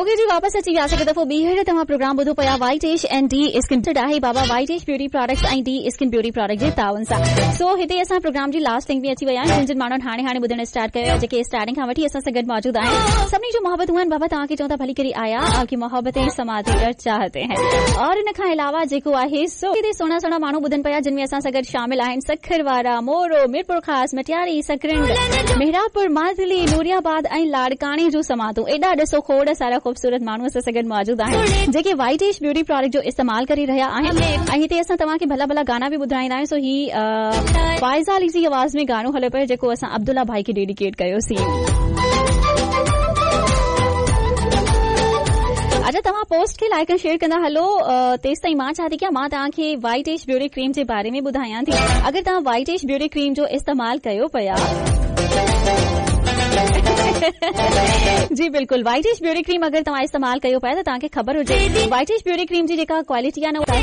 Okay जी, वापस अची वियासीं हिकु दफ़ो ॿीहर तव्हां प्रोग्राम ॿुधो पिया white ash and D skin आहे बाबा वाइट एश ब्यूटी प्रोडक्ट्स ऐं डी स्किन ब्यूटी प्रोडक्ट जे तावन सां। सो हिते असां प्रोग्राम जी लास्ट लिंक बि अची विया आहिनि, जिन जिन माण्हुनि हाणे ॿुधणु स्टार्ट कयो आहे, जेके स्टार्टिंग खां वठी असां सां गॾु मौजूद आहिनि। सभिनी जो मोहब्बत हुआ बाबा तव्हांखे चऊं था भली करी आया, आपकी मोहब्बतें समाती कर चाहते हैं। और इन खां अलावा जेको आहे सो हिते सुहिणा सुहिणा माण्हू ॿुधनि पिया, जिन में असां सां गॾु शामिल आहिनि सखरवारा, मोरो, मीरपुर ख़ासि, मटियारी, सकरिंड, मेहरापुर, माजली, नूरियाबाद ऐं लाड़काणे जूं समातूं। एॾा ॾिसो खोड़ सारा ख़ूबसूरत माण्हू असां सां गॾु मौजूद आहिनि, जेके वाइट एश ब्यूटी प्रोडक्ट जो इस्तेमाल करे रहिया आहिनि। ऐं हिते असां तव्हांखे भला भला गाना बि ॿुधाईंदा आहियूं। सो ही फाइज़ा अली जी आवाज़ में गानो हले पियो, जेको असां अब्दुल्ला भाई खे डेडिकेट कयोसीं। अच्छा, तव्हां पोस्ट खे लाइक ऐं शेयर कंदा हलो। तेसि ताईं मां छा थी कयां, मां तव्हांखे वाइट एश ब्यूटी क्रीम जे बारे में ॿुधायां थी। अगरि तव्हां वाइट एश ब्यूटी क्रीम जो इस्तेमाल कयो पिया जी बिल्कुल, वाइट एश ब्यूटी क्रीम अगरि तव्हां इस्तेमाल कयो पिया त तव्हांखे ख़बर हुजे वाइट एश ब्यूटी क्रीम जी जेका क्वालिटी आहे न